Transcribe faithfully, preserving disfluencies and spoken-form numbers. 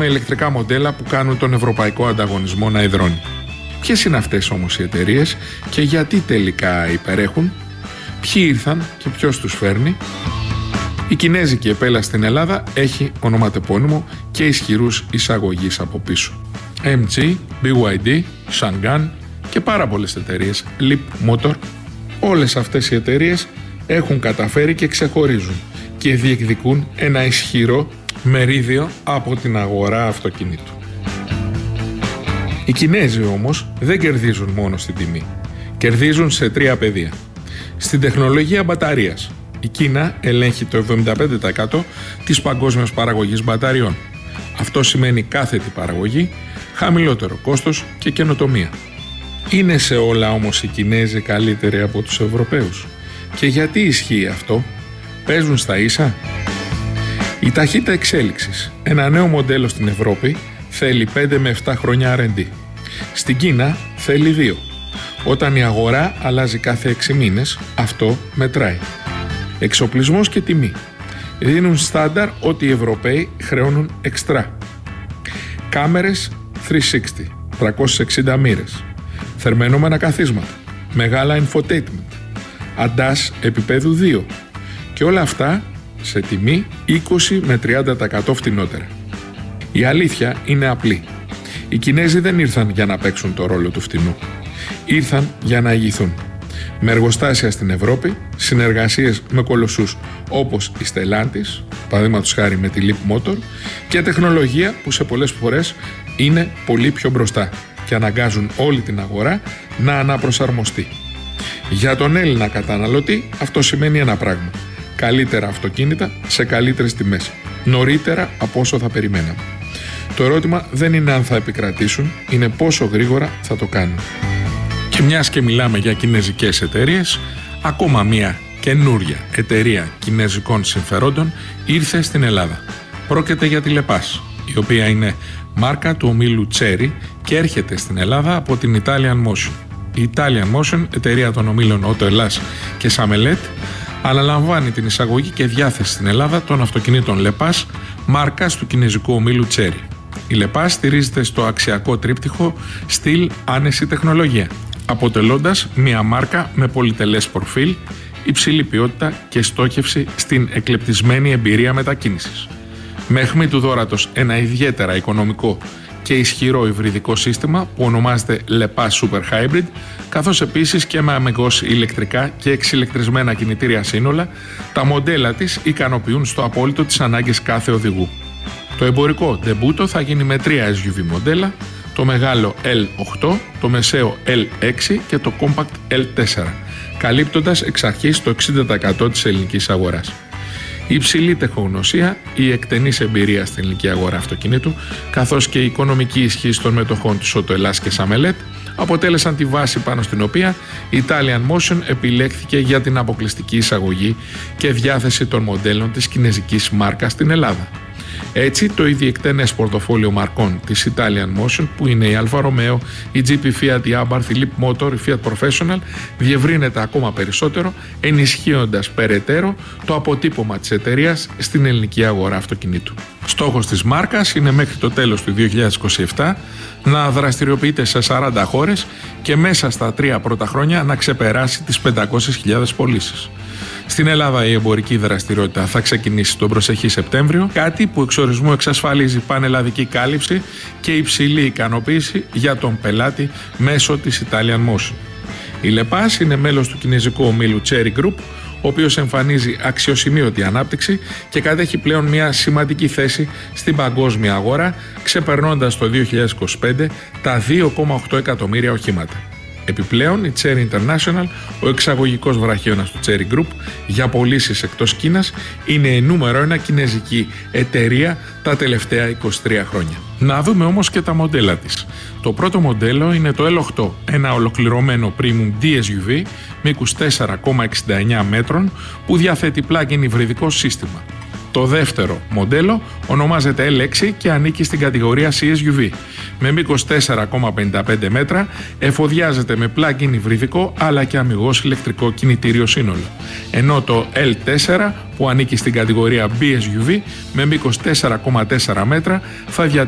με ηλεκτρικά μοντέλα που κάνουν τον ευρωπαϊκό ανταγωνισμό να ιδρώνει. Ποιες είναι αυτές όμως οι εταιρείες και γιατί τελικά υπερέχουν, ποιοι ήρθαν και ποιος τους φέρνει? Η κινέζικη επέλαση στην Ελλάδα έχει ονοματεπώνυμο και ισχυρούς εισαγωγείς από πίσω. εμ τζι, μπι γουάι ντι, Shangan και πάρα πολλές εταιρείες, Leap Motor. Όλες αυτές οι εταιρείες έχουν καταφέρει και ξεχωρίζουν και διεκδικούν ένα ισχυρό μερίδιο από την αγορά αυτοκινήτου. Οι Κινέζοι όμως δεν κερδίζουν μόνο στην τιμή. Κερδίζουν σε τρία πεδία. Στην τεχνολογία μπαταρίας. Η Κίνα ελέγχει το εβδομήντα πέντε τοις εκατό της παγκόσμιας παραγωγής μπαταριών. Αυτό σημαίνει κάθετη παραγωγή, χαμηλότερο κόστος και καινοτομία. Είναι σε όλα όμως οι Κινέζοι καλύτεροι από τους Ευρωπαίους? Και γιατί ισχύει αυτό? Παίζουν στα ίσα? Η ταχύτητα εξέλιξης. Ένα νέο μοντέλο στην Ευρώπη θέλει πέντε με επτά χρόνια αρ εντ ντι. Στην Κίνα θέλει δύο. Όταν η αγορά αλλάζει κάθε έξι μήνες, αυτό μετράει. Εξοπλισμός και τιμή. Δίνουν στάνταρ ότι οι Ευρωπαίοι χρεώνουν εξτρά. Κάμερες τριακόσια εξήντα, τριακόσιες εξήντα μοίρες. Θερμαινόμενα καθίσματα. Μεγάλα infotainment. Αντάς επίπεδου δύο. Και όλα αυτά σε τιμή είκοσι με τριάντα τοις εκατό φτηνότερα. Η αλήθεια είναι απλή. Οι Κινέζοι δεν ήρθαν για να παίξουν το ρόλο του φτηνού. Ήρθαν για να ηγηθούν. Με εργοστάσια στην Ευρώπη, συνεργασίες με κολοσσούς όπως η Stellantis, παραδείγματος χάρη με τη Leap Motor, και τεχνολογία που σε πολλές φορές είναι πολύ πιο μπροστά και αναγκάζουν όλη την αγορά να αναπροσαρμοστεί. Για τον Έλληνα καταναλωτή αυτό σημαίνει ένα πράγμα. Καλύτερα αυτοκίνητα σε καλύτερες τιμές. Νωρίτερα από όσο θα περιμέναμε. Το ερώτημα δεν είναι αν θα επικρατήσουν, είναι πόσο γρήγορα θα το κάνουν. Και μιας και μιλάμε για κινέζικες εταιρείες, ακόμα μια καινούρια εταιρεία κινέζικων συμφερόντων ήρθε στην Ελλάδα. Πρόκειται για τη Λεπάς, η οποία είναι μάρκα του ομίλου Chery και έρχεται στην Ελλάδα από την Italian Motion. Η Italian Motion, εταιρεία των ομίλων Auto Hellas και Samelet, αναλαμβάνει την εισαγωγή και διάθεση στην Ελλάδα των αυτοκινήτων Λεπάς, μάρκας του κινέζικου ομίλου Chery. Η Λεπάς στηρίζεται στο αξιακό τρίπτυχο στυλ, άνεση, τεχνολογία, αποτελώντας μια μάρκα με πολυτελές προφίλ, υψηλή ποιότητα και στόχευση στην εκλεπτισμένη εμπειρία μετακίνησης. Με αιχμή του δώρατος ένα ιδιαίτερα οικονομικό και ισχυρό υβριδικό σύστημα που ονομάζεται Lepage Super Hybrid, καθώς επίσης και με αμεγώς ηλεκτρικά και εξηλεκτρισμένα κινητήρια σύνολα, τα μοντέλα της ικανοποιούν στο απόλυτο τις ανάγκες κάθε οδηγού. Το εμπορικό ντεμπούτο θα γίνει με τρία ες γιου βι μοντέλα, το μεγάλο ελ οκτώ, το μεσαίο ελ έξι και το compact ελ τέσσερα, καλύπτοντας εξ αρχής το εξήντα τοις εκατό της ελληνικής αγοράς. Η υψηλή τεχνογνωσία, η εκτενής εμπειρία στην ελληνική αγορά αυτοκινήτου, καθώς και η οικονομική ισχύ των μετοχών του Auto Hellas και Samelet αποτέλεσαν τη βάση πάνω στην οποία η Italian Motion επιλέχθηκε για την αποκλειστική εισαγωγή και διάθεση των μοντέλων της κινέζικης μάρκας στην Ελλάδα. Έτσι, το ήδη εκτενές πορτοφόλιο μαρκών της Italian Motion, που είναι η Alfa Romeo, η τζι πι Fiat, η Abarth, η Leap Motor, η Fiat Professional, διευρύνεται ακόμα περισσότερο, ενισχύοντας περαιτέρω το αποτύπωμα της εταιρείας στην ελληνική αγορά αυτοκινήτου. Στόχος της μάρκας είναι μέχρι το τέλος του δύο χιλιάδες είκοσι επτά να δραστηριοποιείται σε σαράντα χώρες και μέσα στα τρία πρώτα χρόνια να ξεπεράσει τις πεντακόσιες χιλιάδες πωλήσεις. Στην Ελλάδα η εμπορική δραστηριότητα θα ξεκινήσει τον προσεχή Σεπτέμβριο, κάτι που εξορισμού εξασφαλίζει πανελλαδική κάλυψη και υψηλή ικανοποίηση για τον πελάτη μέσω της Italian Motion. Η Λεπάς είναι μέλος του κινέζικου ομίλου Chery Group, ο οποίος εμφανίζει αξιοσημείωτη ανάπτυξη και κατέχει πλέον μια σημαντική θέση στην παγκόσμια αγορά, ξεπερνώντας το δύο χιλιάδες είκοσι πέντε τα δύο κόμμα οκτώ εκατομμύρια οχήματα. Επιπλέον, η Chery International, ο εξαγωγικός βραχίωνας του Chery Group για πωλήσεις εκτός Κίνας, είναι η νούμερο ένα κινέζικη εταιρεία τα τελευταία είκοσι τρία χρόνια. Να δούμε όμως και τα μοντέλα της. Το πρώτο μοντέλο είναι το ελ οκτώ, ένα ολοκληρωμένο premium ντι ες γιου βι με είκοσι τέσσερα κόμμα εξήντα εννέα μέτρων που διαθέτει plug-in υβριδικό σύστημα. Το δεύτερο μοντέλο ονομάζεται ελ έξι και ανήκει στην κατηγορία σι ες γιου βι. Με μήκος τέσσερα κόμμα πενήντα πέντε μέτρα, εφοδιάζεται με plug-in υβριδικό αλλά και αμιγώς ηλεκτρικό κινητήριο σύνολο. Ενώ το ελ τέσσερα, που ανήκει στην κατηγορία μπι ες γιου βι, με μήκος τέσσερα κόμμα τέσσερα μέτρα, θα διατηρήσει